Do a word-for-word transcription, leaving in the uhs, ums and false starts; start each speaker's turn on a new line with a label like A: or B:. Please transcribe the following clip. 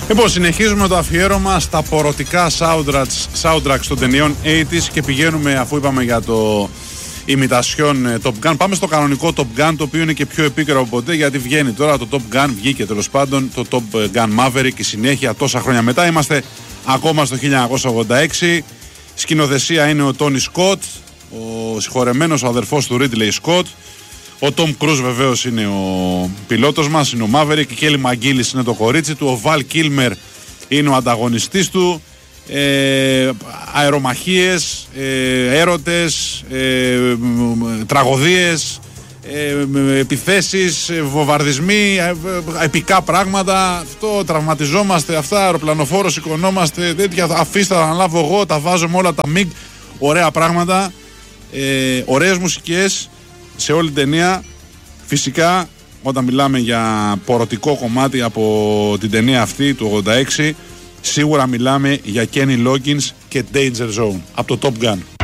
A: Λοιπόν, συνεχίζουμε το αφιέρωμα στα πορωτικά soundtracks, soundtracks των ταινιών ογδόντα και πηγαίνουμε, αφού είπαμε για το ημιτασιόν Top Gun, πάμε στο κανονικό Top Gun, το οποίο είναι και πιο επίκαιρο από ποτέ, γιατί βγαίνει τώρα το Top Gun, βγήκε τέλος πάντων το Top Gun Maverick, η συνέχεια τόσα χρόνια μετά. Είμαστε ακόμα στο χίλια εννιακόσια ογδόντα έξι. Σκηνοθεσία είναι ο Τόνι Σκοτ, ο συγχωρεμένος ο αδερφός του Ridley Scott. Ο Τόμ Κρούζ βεβαίως είναι ο πιλότος μας, είναι ο Maverick. Η Κέλι Μαγκίλης είναι το κορίτσι του. Ο Βαλ Κίλμερ είναι ο ανταγωνιστής του. Ε, αερομαχίες, ε, έρωτες, ε, τραγωδίες, ε, επιθέσεις, ε, βομβαρδισμοί, ε, ε, επικά πράγματα. Αυτό, τραυματιζόμαστε, αυτά, αεροπλανοφόρο σηκωνόμαστε, τέτοια, αφήστε τα αναλάβω εγώ, τα βάζω με όλα τα μιγκ. Ωραία πράγματα, ε, ωραίες μουσικές σε όλη την ταινία. Φυσικά όταν μιλάμε για πορωτικό κομμάτι από την ταινία αυτή του ογδόντα έξι, σίγουρα μιλάμε για Kenny Loggins και Danger Zone από το Top Gun.